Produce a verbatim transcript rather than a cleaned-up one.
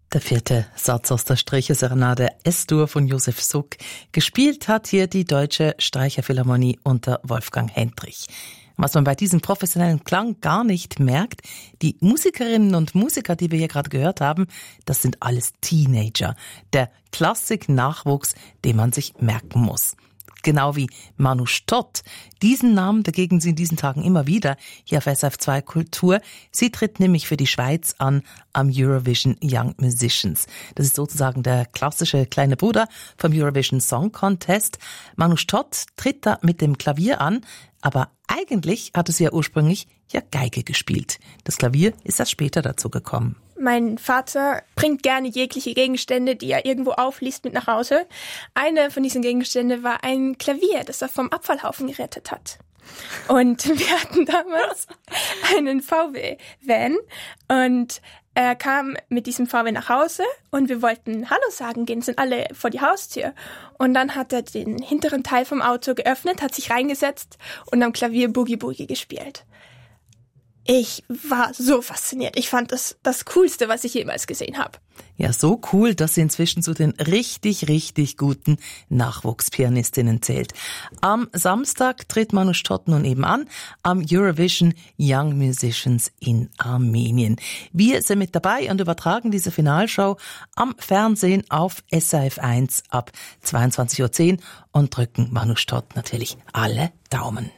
Der vierte Satz aus der Streicherserenade S-Dur von Josef Suk. Gespielt hat hier die Deutsche Streicherphilharmonie unter Wolfgang Hendrich. Was man bei diesem professionellen Klang gar nicht merkt, die Musikerinnen und Musiker, die wir hier gerade gehört haben, das sind alles Teenager. Der Klassik-Nachwuchs, den man sich merken muss. Genau wie Manu Stott. Diesen Namen begegnen Sie in diesen Tagen immer wieder hier auf S R F zwei Kultur. Sie tritt nämlich für die Schweiz an am Eurovision Young Musicians. Das ist sozusagen der klassische kleine Bruder vom Eurovision Song Contest. Manu Stott tritt da mit dem Klavier an, aber eigentlich hatte sie ja ursprünglich ja Geige gespielt. Das Klavier ist erst später dazu gekommen. Mein Vater bringt gerne jegliche Gegenstände, die er irgendwo aufliest, mit nach Hause. Eine von diesen Gegenständen war ein Klavier, das er vom Abfallhaufen gerettet hat. Und wir hatten damals einen V W-Van und er kam mit diesem V W nach Hause und wir wollten Hallo sagen gehen, sind alle vor die Haustür. Und dann hat er den hinteren Teil vom Auto geöffnet, hat sich reingesetzt und am Klavier Boogie Boogie gespielt. Ich war so fasziniert. Ich fand das das Coolste, was ich jemals gesehen habe. Ja, so cool, dass sie inzwischen zu den richtig, richtig guten Nachwuchspianistinnen zählt. Am Samstag tritt Manu Stott nun eben an, am Eurovision Young Musicians in Armenien. Wir sind mit dabei und übertragen diese Finalshow am Fernsehen auf S R F eins ab zweiundzwanzig Uhr zehn und drücken Manu Stott natürlich alle Daumen.